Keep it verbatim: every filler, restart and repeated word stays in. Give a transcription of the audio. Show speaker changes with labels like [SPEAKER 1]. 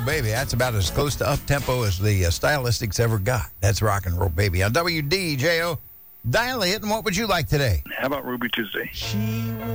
[SPEAKER 1] Roll Baby. That's about as close to up-tempo as the uh, Stylistics ever got. That's Rock and Roll Baby. On W D J O, dial it, and what would you like today?
[SPEAKER 2] How about Ruby Tuesday?
[SPEAKER 3] She